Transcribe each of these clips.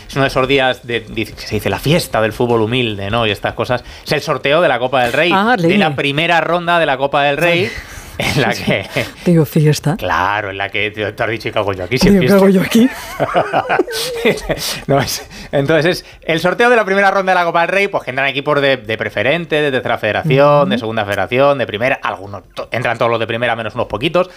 es uno de esos días que se dice la fiesta del fútbol humilde, ¿no? Y estas cosas. Es el sorteo de la Copa del Rey, de la primera ronda de la Copa del Rey. En la que... Digo, fiesta. Claro, en la que te has dicho, ¿qué hago yo aquí? ¿Qué hago yo aquí? No, entonces, el sorteo de la primera ronda de la Copa del Rey, pues que entran equipos de preferente, de tercera federación, de segunda federación, de primera, algunos, entran todos los de primera, menos unos poquitos.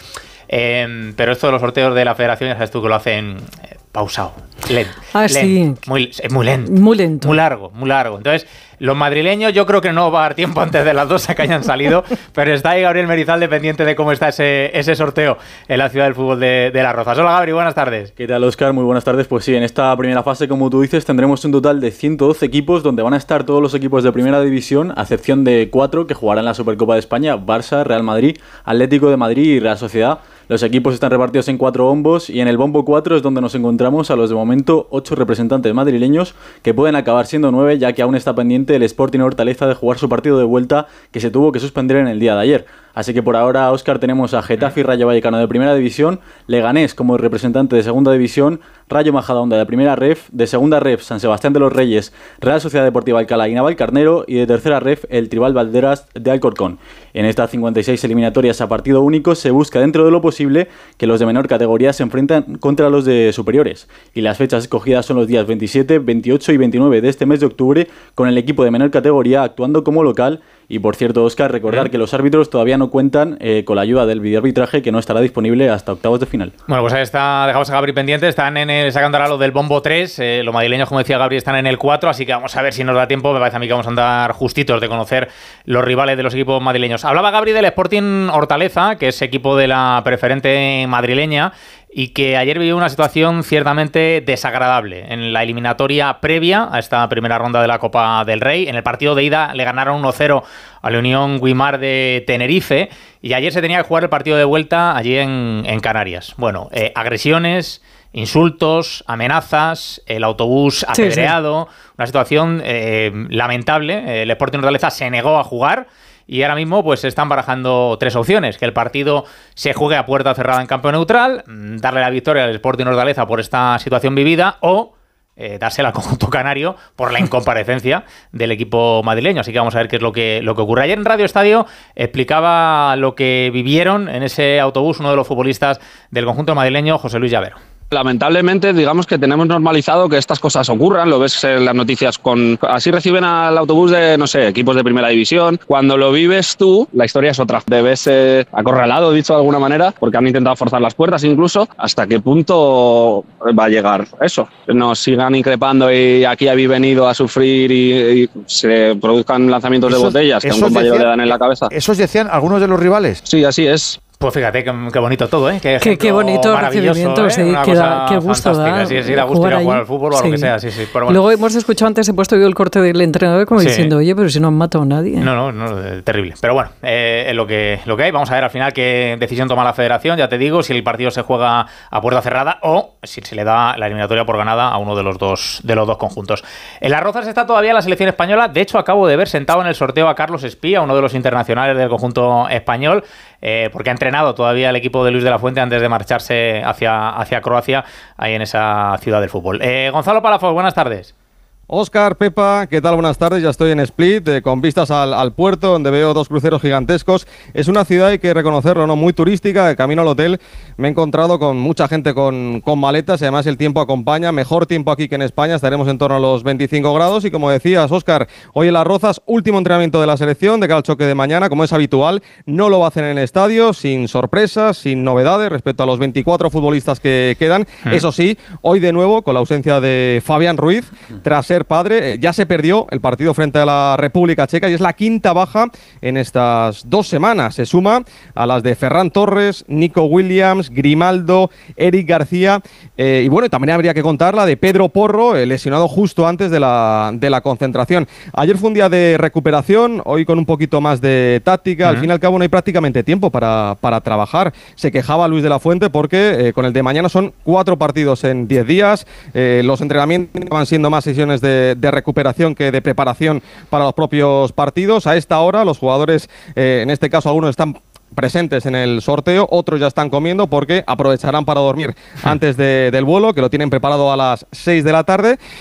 Pero esto de los sorteos de la federación, ya sabes tú que lo hacen pausado, lento. Sí. Es muy lento. Muy lento. Muy largo. Entonces, los madrileños, yo creo que no va a dar tiempo antes de las 2 a que hayan salido, pero está ahí Gabriel Merizalde pendiente de cómo está ese sorteo en la ciudad del fútbol de Las Rozas. Hola, Gabri, buenas tardes. ¿Qué tal, Óscar? Muy buenas tardes. Pues sí, en esta primera fase, como tú dices, tendremos un total de 112 equipos, donde van a estar todos los equipos de primera división, a excepción de 4 que jugarán la Supercopa de España: Barça, Real Madrid, Atlético de Madrid y Real Sociedad. Los equipos están repartidos en 4 bombos y en el bombo 4 es donde nos encontramos a los de momento 8 representantes madrileños, que pueden acabar siendo 9, ya que aún está pendiente el Sporting Hortaleza de jugar su partido de vuelta, que se tuvo que suspender en el día de ayer. Así que por ahora, Óscar, tenemos a Getafe y Rayo Vallecano de primera división, Leganés como representante de segunda división, Rayo Majadahonda de primera ref, de segunda ref San Sebastián de los Reyes, Real Sociedad Deportiva Alcalá y Navalcarnero, y de tercera ref el Tribal Valderas de Alcorcón. En estas 56 eliminatorias a partido único se busca, dentro de lo posible, que los de menor categoría se enfrentan contra los de superiores, y las fechas escogidas son los días 27, 28 y 29 de este mes de octubre, con el equipo de menor categoría actuando como local. Y por cierto, Óscar, recordar que los árbitros todavía no cuentan con la ayuda del videoarbitraje, que no estará disponible hasta octavos de final. Bueno, pues ahí está, dejamos a Gabri pendiente, están sacando ahora lo del bombo 3, los madrileños, como decía Gabri, están en el 4, así que vamos a ver si nos da tiempo. Me parece a mí que vamos a andar justitos de conocer los rivales de los equipos madrileños. Hablaba Gabri del Sporting Hortaleza, que es equipo de la preferente madrileña, y que ayer vivió una situación ciertamente desagradable. En la eliminatoria previa a esta primera ronda de la Copa del Rey, en el partido de ida le ganaron 1-0 a la Unión Guimar de Tenerife, y ayer se tenía que jugar el partido de vuelta allí en Canarias. Bueno, agresiones, insultos, amenazas, el autobús apedreado, una situación lamentable. El Sporting Hortaleza se negó a jugar. Y ahora mismo pues se están barajando 3 opciones: que el partido se juegue a puerta cerrada en campo neutral, darle la victoria al Sporting Hortaleza por esta situación vivida, o dársela al conjunto canario por la incomparecencia del equipo madrileño. Así que vamos a ver qué es lo que ocurre. Ayer en Radio Estadio explicaba lo que vivieron en ese autobús uno de los futbolistas del conjunto madrileño, José Luis Llavero. Lamentablemente, digamos que tenemos normalizado que estas cosas ocurran, lo ves en las noticias, así reciben al autobús de, no sé, equipos de primera división. Cuando lo vives tú, la historia es otra. Te ves acorralado, dicho de alguna manera, porque han intentado forzar las puertas incluso. ¿Hasta qué punto va a llegar eso? Nos sigan increpando y aquí habéis venido a sufrir y se produzcan lanzamientos de botellas que a un compañero le dan en la cabeza. ¿Esos decían algunos de los rivales? Sí, así es. Pues fíjate qué bonito todo, ¿eh? Qué bonito recibimiento, sí, qué gusto da. Sí, da gusto ir a jugar al fútbol o a lo que sea, sí. Pero bueno. Luego hemos escuchado antes, he puesto yo el corte del entrenador como diciendo, oye, pero si no han matado a nadie. No, terrible. Pero bueno, es lo que hay. Vamos a ver al final qué decisión toma la federación, ya te digo, si el partido se juega a puerta cerrada o si se le da la eliminatoria por ganada a uno de los dos conjuntos. En Las Rozas está todavía la selección española. De hecho, acabo de ver sentado en el sorteo a Carlos Espía, uno de los internacionales del conjunto español, porque ha entrenado todavía el equipo de Luis de la Fuente antes de marcharse hacia Croacia, ahí en esa ciudad del fútbol. Gonzalo Palafox, buenas tardes. Óscar, Pepa, ¿qué tal? Buenas tardes. Ya estoy en Split, con vistas al puerto, donde veo 2 cruceros gigantescos. Es una ciudad, hay que reconocerlo, ¿no? Muy turística. De camino al hotel me he encontrado con mucha gente con maletas, y además el tiempo acompaña. Mejor tiempo aquí que en España, estaremos en torno a los 25 grados. Y como decías, Óscar, hoy en Las Rozas, último entrenamiento de la selección de cara al choque de mañana, como es habitual. No lo va a hacer en el estadio, sin sorpresas, sin novedades respecto a los 24 futbolistas que quedan. Eso sí, hoy de nuevo con la ausencia de Fabián Ruiz, tras ser padre. Ya se perdió el partido frente a la República Checa y es la 5ª baja en estas 2 semanas. Se suma a las de Ferran Torres, Nico Williams, Grimaldo, Eric García y bueno, también habría que contar la de Pedro Porro, lesionado justo antes de la concentración. Ayer fue un día de recuperación, hoy con un poquito más de táctica. Al fin y al cabo no hay prácticamente tiempo para trabajar. Se quejaba Luis de la Fuente porque con el de mañana son 4 partidos en 10 días. Los entrenamientos van siendo más sesiones de recuperación que de preparación para los propios partidos. A esta hora los jugadores, en este caso algunos están presentes en el sorteo, otros ya están comiendo porque aprovecharán para dormir antes del vuelo, que lo tienen preparado a las 6 de la tarde.